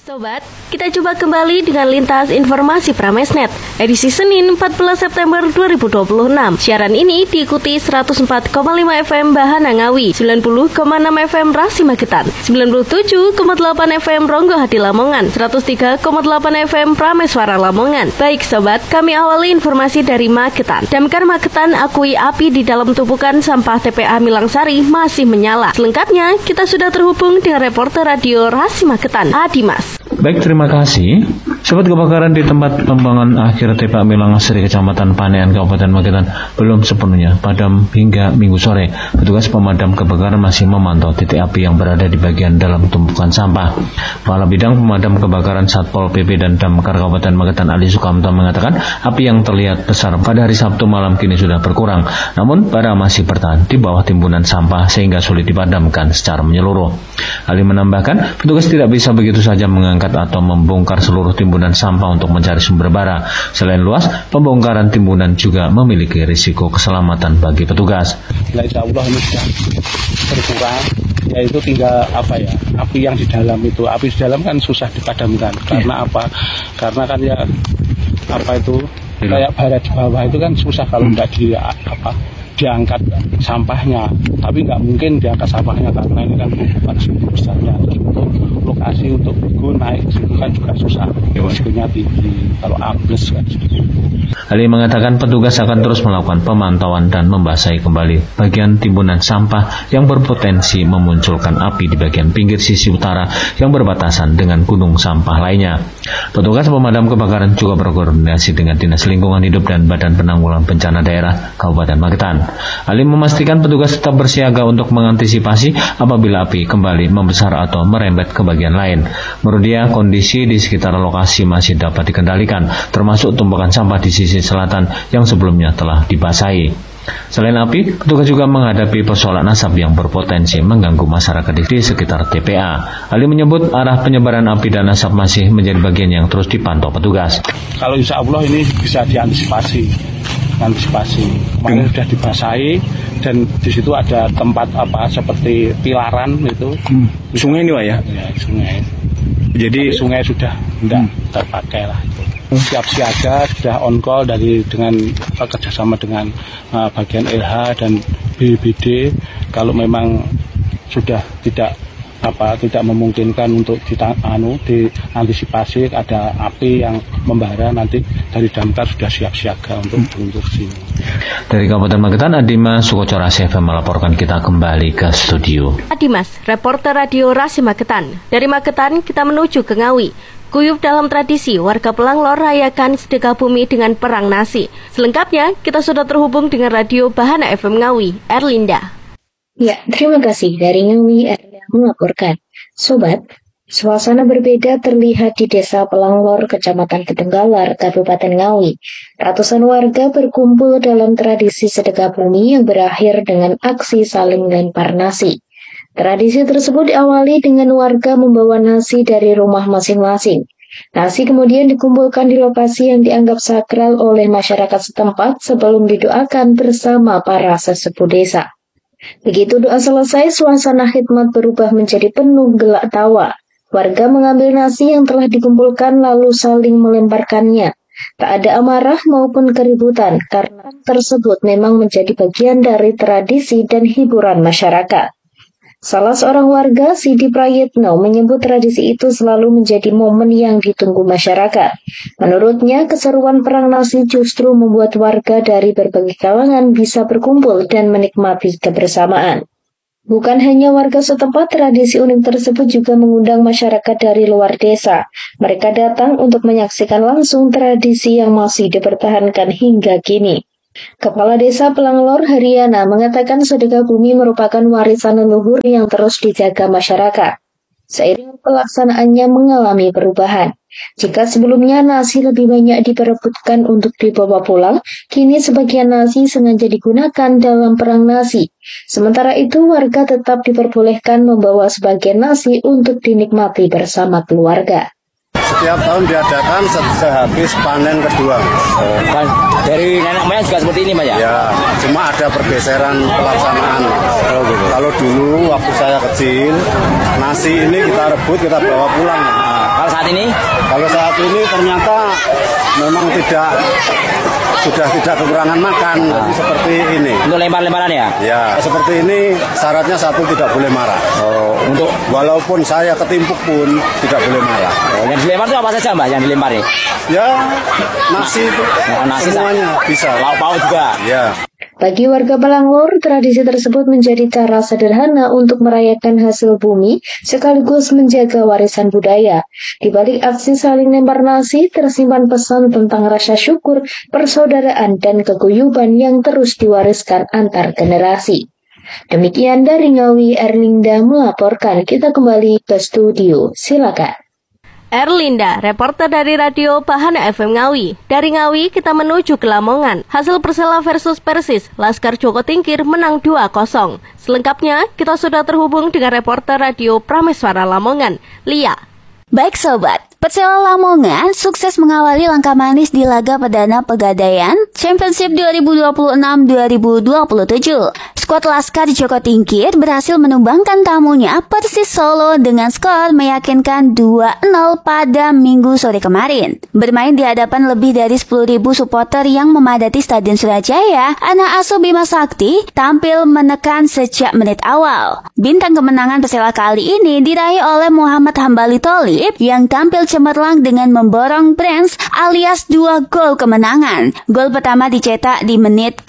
Sobat, kita coba kembali dengan lintas informasi Pramesnet edisi Senin 14 September 2026. Siaran ini diikuti 104,5 FM Bahana Ngawi, 90,6 FM Rasi Magetan, 97,8 FM Ronggo Hati Lamongan, 103,8 FM Prameswara Lamongan. Baik sobat, kami awali informasi dari Magetan. Damkar Magetan akui api di dalam tumpukan sampah TPA Milangsari masih menyala. Selengkapnya, kita sudah terhubung dengan reporter radio Rasi Magetan, Adimas. Baik, terima kasih. Sobat, kebakaran di tempat pembuangan akhir TPA Milangsari Kecamatan Panean Kabupaten Magetan belum sepenuhnya padam hingga Minggu sore. Petugas pemadam kebakaran masih memantau titik api yang berada di bagian dalam tumpukan sampah. Kepala Bidang Pemadam Kebakaran Satpol PP dan Damkar Kabupaten Magetan Ali Sukamto mengatakan api yang terlihat besar pada hari Sabtu malam kini sudah berkurang. Namun bara masih bertahan di bawah timbunan sampah sehingga sulit dipadamkan secara menyeluruh. Ali menambahkan petugas tidak bisa begitu saja mengangkat atau membongkar seluruh timbunan sampah untuk mencari sumber bara. Selain luas, pembongkaran timbunan juga memiliki risiko keselamatan bagi petugas. Insya Allah ini sudah berkurang, yaitu tinggal api yang di dalam itu. Api di dalam kan susah dipadamkan. Karena apa? Karena kan kayak bara di bawah itu kan susah kalau tidak diangkat sampahnya, tapi nggak mungkin diangkat sampahnya karena ini kan bukan segitu besarnya. Terus untuk lokasi untuk naik situ kan juga susah, risikonya tinggi kalau ambles kan seperti itu. Ali mengatakan petugas akan terus melakukan pemantauan dan membasahi kembali bagian timbunan sampah yang berpotensi memunculkan api di bagian pinggir sisi utara yang berbatasan dengan gunung sampah lainnya. Petugas pemadam kebakaran juga berkoordinasi dengan Dinas Lingkungan Hidup dan Badan Penanggulangan Bencana Daerah Kabupaten Magetan. Ali memastikan petugas tetap bersiaga untuk mengantisipasi apabila api kembali membesar atau merembet ke bagian lain. Menurut dia, kondisi di sekitar lokasi masih dapat dikendalikan, termasuk tumpukan sampah di sisi selatan yang sebelumnya telah dibasahi. Selain api, petugas juga menghadapi persoalan asap yang berpotensi mengganggu masyarakat di sekitar TPA. Ali menyebut arah penyebaran api dan asap masih menjadi bagian yang terus dipantau petugas. Kalau insya Allah ini bisa diantisipasi. Kemarin sudah dibasahi dan di situ ada tempat seperti pilaran itu. Sungai ini Pak ya? Ya, sungai. Jadi sungai sudah tidak terpakai lah itu. Siap siaga, sudah on call dengan kerjasama dengan bagian LH dan BPBD. Kalau memang sudah tidak memungkinkan untuk diantisipasi ada api yang membara, nanti dari damkar sudah siap siaga untuk sini. Dari Kabupaten Magetan, Adimas Sukocora FM melaporkan. Kita kembali ke studio. Adimas, reporter radio Rasi Magetan. Dari Magetan kita menuju ke Ngawi. Guyup dalam tradisi, warga Pelanglor rayakan sedekah bumi dengan perang nasi. Selengkapnya, kita sudah terhubung dengan radio Bahana FM Ngawi, Erlinda. Ya, terima kasih. Dari Ngawi, Erlinda melaporkan. Sobat, suasana berbeda terlihat di Desa Pelanglor, Kecamatan Kedenggalar, Kabupaten Ngawi. Ratusan warga berkumpul dalam tradisi sedekah bumi yang berakhir dengan aksi saling lempar nasi. Tradisi tersebut diawali dengan warga membawa nasi dari rumah masing-masing. Nasi kemudian dikumpulkan di lokasi yang dianggap sakral oleh masyarakat setempat sebelum didoakan bersama para sesepuh desa. Begitu doa selesai, suasana khidmat berubah menjadi penuh gelak tawa. Warga mengambil nasi yang telah dikumpulkan lalu saling melemparkannya. Tak ada amarah maupun keributan karena tersebut memang menjadi bagian dari tradisi dan hiburan masyarakat. Salah seorang warga, Sidi Prayitno, menyebut tradisi itu selalu menjadi momen yang ditunggu masyarakat. Menurutnya, keseruan perang nasi justru membuat warga dari berbagai kalangan bisa berkumpul dan menikmati kebersamaan. Bukan hanya warga setempat, tradisi unik tersebut juga mengundang masyarakat dari luar desa. Mereka datang untuk menyaksikan langsung tradisi yang masih dipertahankan hingga kini. Kepala Desa Pelanglor Haryana mengatakan sedekah bumi merupakan warisan leluhur yang terus dijaga masyarakat. Seiring pelaksanaannya mengalami perubahan. Jika sebelumnya nasi lebih banyak diperebutkan untuk dibawa pulang, kini sebagian nasi sengaja digunakan dalam perang nasi. Sementara itu, warga tetap diperbolehkan membawa sebagian nasi untuk dinikmati bersama keluarga. setiap tahun diadakan sehabis panen kedua. Oh, kan dari nenek moyang juga seperti ini, Mas ya? Ya, cuma ada pergeseran pelaksanaan. Oh, gitu. Kalau dulu waktu saya kecil, nasi ini kita rebut, kita bawa pulang. Nah, kalau saat ini? Kalau saat ini ternyata memang sudah tidak kekurangan makan, seperti ini. Untuk lempar-lemparan ya? Ya, seperti ini syaratnya satu tidak boleh marah. Oh, untuk walaupun saya ketimpuk pun tidak boleh marah. Oh, yang dilempar itu apa saja, Mbak, yang dilempar nih? Ya, nasi itu. Nasi semuanya bisa. Lauk pauk juga. Ya. Bagi warga Balanglor, tradisi tersebut menjadi cara sederhana untuk merayakan hasil bumi sekaligus menjaga warisan budaya. Di balik aksi saling lempar nasi, tersimpan pesan tentang rasa syukur, persaudaraan, dan keguyuban yang terus diwariskan antar generasi. Demikian dari Ngawi, Erlinda melaporkan. Kita kembali ke studio. Silakan. Erlinda, reporter dari Radio Bahana FM Ngawi. Dari Ngawi, kita menuju ke Lamongan. Hasil Persela versus Persis, Laskar Joko Tingkir menang 2-0. Selengkapnya, kita sudah terhubung dengan reporter Radio Prameswara Lamongan, Lia. Baik sobat, Persela Lamongan sukses mengawali langkah manis di laga perdana Pegadaian Championship 2026-2027. Skuad Laskar Joko Tingkir berhasil menumbangkan tamunya Persis Solo dengan skor meyakinkan 2-0 pada Minggu sore kemarin. Bermain di hadapan lebih dari 10.000 supporter yang memadati Stadion Surajaya, anak asuh Bima Sakti tampil menekan sejak menit awal. Bintang kemenangan Persela kali ini diraih oleh Muhammad Hambali Tholib yang tampil cemerlang dengan memborong brace alias 2 gol kemenangan. Gol pertama dicetak di menit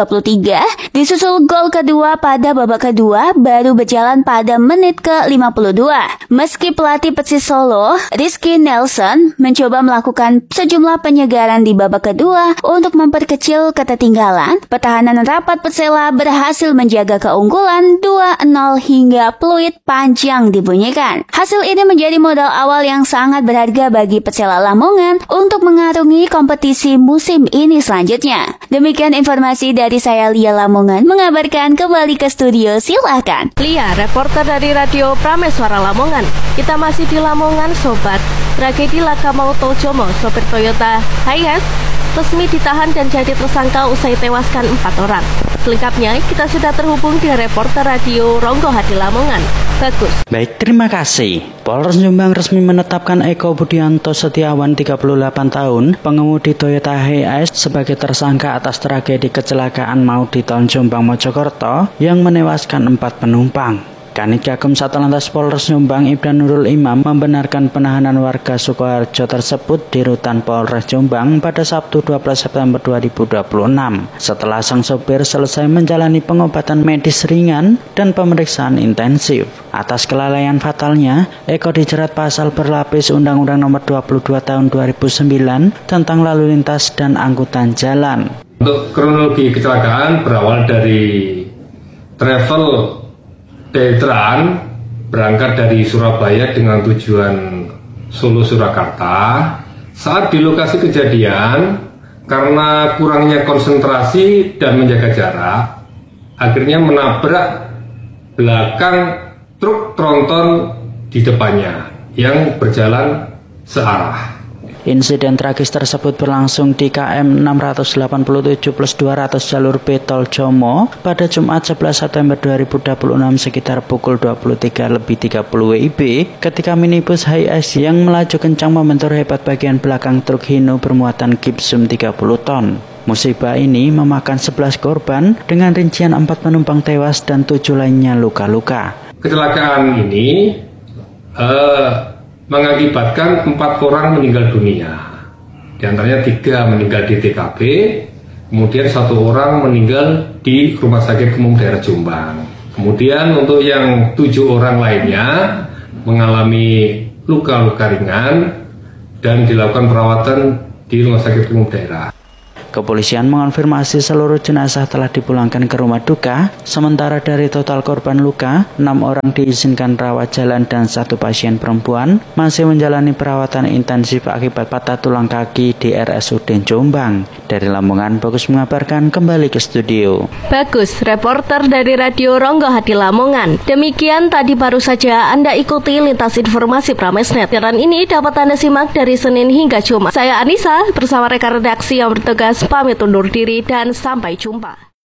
ke-33, disusul gol kedua pada babak kedua baru berjalan pada menit ke-52. Meski pelatih Persis Solo, Rizky Nelson, mencoba melakukan sejumlah penyegaran di babak kedua untuk memperkecil ketertinggalan, pertahanan rapat Persela berhasil menjaga keunggulan 2-0 hingga peluit panjang dibunyikan. Hasil ini menjadi modal awal yang sangat berharga bagi Persela Lamongan untuk mengarungi kompetisi musim ini selanjutnya. Demikian informasi dari saya, Lia Lamongan, mengabarkan kembali ke studio. Silakan. Lia, reporter dari Radio Prameswara Lamongan. Kita masih di Lamongan, sobat. Tragedi laka maut Toljomo, sopir Toyota Hiace, resmi ditahan dan jadi tersangka usai tewaskan 4 orang. Selengkapnya, kita sudah terhubung dengan reporter Radio Ronggo Hadi Lamongan, Bagus. Baik, terima kasih. Polres Jombang resmi menetapkan Eko Budianto Setiawan, 38 tahun, pengemudi Toyota Hiace sebagai tersangka atas tragedi kecelakaan maut di Tol Jombang Mojokerto yang menewaskan 4 penumpang. Kanit Gakum Satlantas Polres Jombang Ibran Nurul Imam membenarkan penahanan warga Sukoharjo tersebut di rutan Polres Jombang pada Sabtu 12 September 2026 setelah sang sopir selesai menjalani pengobatan medis ringan dan pemeriksaan intensif. Atas kelalaian fatalnya, Eko dijerat pasal berlapis Undang-Undang Nomor 22 Tahun 2009 tentang lalu lintas dan angkutan jalan. Untuk kronologi kecelakaan berawal dari travel Detran berangkat dari Surabaya dengan tujuan Solo Surakarta. Saat di lokasi kejadian, karena kurangnya konsentrasi dan menjaga jarak, akhirnya menabrak belakang truk tronton di depannya yang berjalan searah. Insiden tragis tersebut berlangsung di KM 687+200 jalur B Tol Jomo pada Jumat 11 September 2026 sekitar pukul 23.30 WIB ketika minibus Hiace yang melaju kencang membentur hebat bagian belakang truk Hino bermuatan gipsum 30 ton. Musibah ini memakan 11 korban dengan rincian 4 penumpang tewas dan 7 lainnya luka-luka. Kecelakaan ini mengakibatkan 4 orang meninggal dunia. Di antaranya 3 meninggal di TKP, kemudian 1 orang meninggal di Rumah Sakit Umum Daerah Jombang. Kemudian untuk yang 7 orang lainnya mengalami luka-luka ringan dan dilakukan perawatan di Rumah Sakit Umum Daerah. Kepolisian mengonfirmasi seluruh jenazah telah dipulangkan ke rumah duka, sementara dari total korban luka, 6 orang diizinkan rawat jalan dan 1 pasien perempuan masih menjalani perawatan intensif akibat patah tulang kaki di RSUD Jombang. Dari Lamongan, Bagus mengabarkan, kembali ke studio. Bagus, reporter dari Radio Ronggo Hati Lamongan. Demikian tadi baru saja Anda ikuti lintas informasi Pramesnet. Siaran ini dapat Anda simak dari Senin hingga Jumat. Saya Anissa bersama rekan redaksi yang bertugas pamit undur diri dan sampai jumpa.